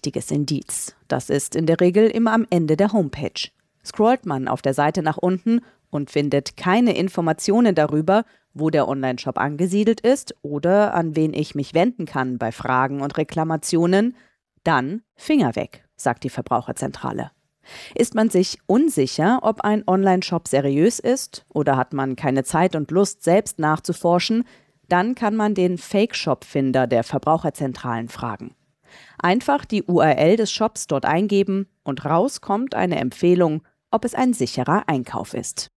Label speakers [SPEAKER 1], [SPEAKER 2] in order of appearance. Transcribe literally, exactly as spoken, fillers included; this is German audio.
[SPEAKER 1] wichtiges Indiz. Das ist in der Regel immer am Ende der Homepage. Scrollt man auf der Seite nach unten und findet keine Informationen darüber, wo der Onlineshop angesiedelt ist oder an wen ich mich wenden kann bei Fragen und Reklamationen, dann Finger weg, sagt die Verbraucherzentrale. Ist man sich unsicher, ob ein Onlineshop seriös ist oder hat man keine Zeit und Lust, selbst nachzuforschen, dann kann man den Fake-Shop-Finder der Verbraucherzentralen fragen. Einfach die U R L des Shops dort eingeben und raus kommt eine Empfehlung, ob es ein sicherer Einkauf ist.